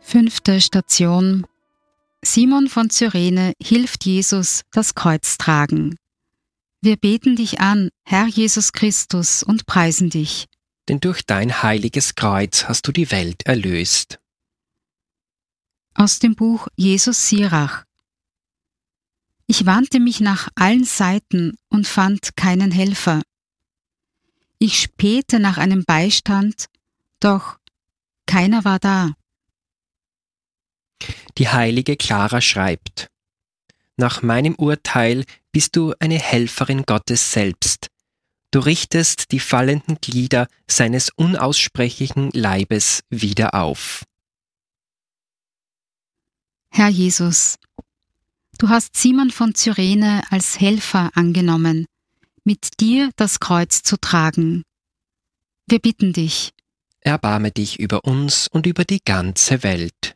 5. Station. Simon von Cyrene hilft Jesus das Kreuz tragen. Wir beten dich an, Herr Jesus Christus, und preisen dich. Denn durch dein heiliges Kreuz hast du die Welt erlöst. Aus dem Buch Jesus Sirach. Ich wandte mich nach allen Seiten und fand keinen Helfer. Ich spähte nach einem Beistand, doch keiner war da. Die heilige Clara schreibt: Nach meinem Urteil bist du eine Helferin Gottes selbst. Du richtest die fallenden Glieder seines unaussprechlichen Leibes wieder auf. Herr Jesus, du hast Simon von Cyrene als Helfer angenommen, mit dir das Kreuz zu tragen. Wir bitten dich. Erbarme dich über uns und über die ganze Welt.